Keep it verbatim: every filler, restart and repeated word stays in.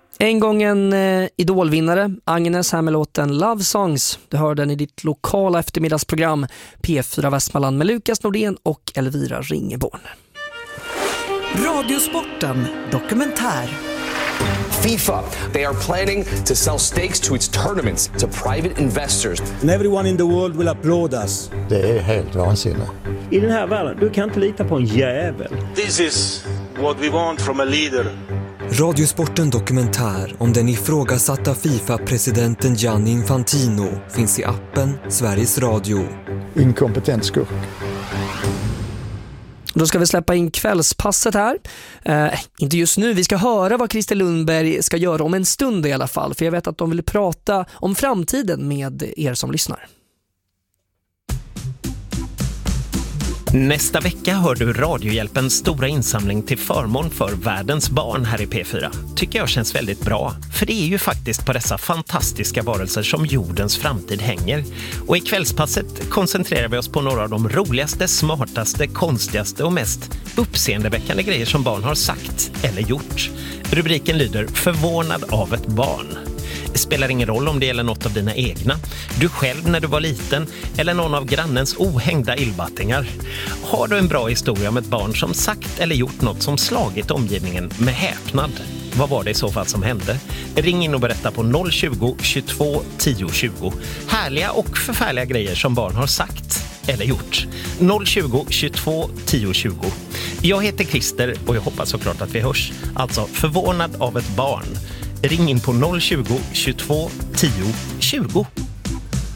En gång en eh, idolvinnare, Agnes här med låten Love Songs. Du hör den i ditt lokala eftermiddagsprogram P fyra Västmanland med Lukas Nordén och Elvira Ringeborn. Radiosporten dokumentär. FIFA, they are planning to sell stakes to its tournaments to private investors. And everyone in the world will applaud us. Det är helt vansinnigt. I den här världen, du kan inte lita på en jävel. This is what we want from a leader. Radiosporten dokumentär om den ifrågasatta FIFA-presidenten Gianni Infantino finns i appen Sveriges Radio. Inkompetent skurk. Då ska vi släppa in kvällspasset här. Eh, inte just nu, vi ska höra vad Christer Lundberg ska göra om en stund i alla fall. För jag vet att de vill prata om framtiden med er som lyssnar. Nästa vecka hör du Radiohjälpens stora insamling till förmån för världens barn här i P fyra. Tycker jag känns väldigt bra, för det är ju faktiskt på dessa fantastiska varelser som jordens framtid hänger. Och i kvällspasset koncentrerar vi oss på några av de roligaste, smartaste, konstigaste och mest uppseendeväckande grejer som barn har sagt eller gjort. Rubriken lyder Förvånad av ett barn. Det spelar ingen roll om det gäller något av dina egna, du själv när du var liten eller någon av grannens ohängda illbattingar. Har du en bra historia om ett barn som sagt eller gjort något som slagit omgivningen med häpnad? Vad var det i så fall som hände? Ring in och berätta på noll tjugo, tjugotvå, tio tjugo. Härliga och förfärliga grejer som barn har sagt eller gjort. noll tjugo, tjugotvå, tio tjugo. Jag heter Christer och jag hoppas såklart att vi hörs. Alltså förvånad av ett barn. Ring in på noll tjugo, tjugotvå, tio tjugo.